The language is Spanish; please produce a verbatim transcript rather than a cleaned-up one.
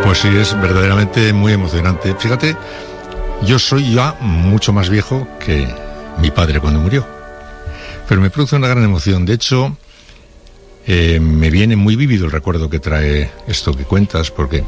Pues sí, es verdaderamente muy emocionante. Fíjate, yo soy ya mucho más viejo que mi padre cuando murió, pero me produce una gran emoción. De hecho, eh, me viene muy vívido el recuerdo que trae esto que cuentas, porque